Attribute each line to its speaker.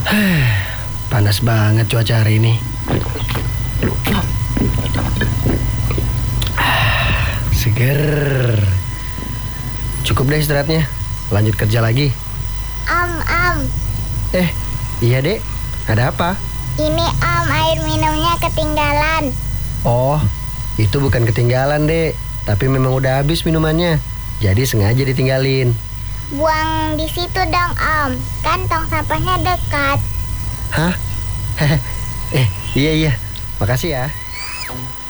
Speaker 1: Panas banget cuaca hari ini. Seger. Cukup deh istirahatnya. Lanjut kerja lagi.
Speaker 2: Am.
Speaker 1: Iya dek. Ada apa?
Speaker 2: Ini air minumnya ketinggalan.
Speaker 1: Oh, itu bukan ketinggalan dek, tapi memang udah habis minumannya. Jadi sengaja ditinggalin.
Speaker 2: Buang di situ dong kan tong sampahnya dekat.
Speaker 1: Hah? Iya. Makasih ya.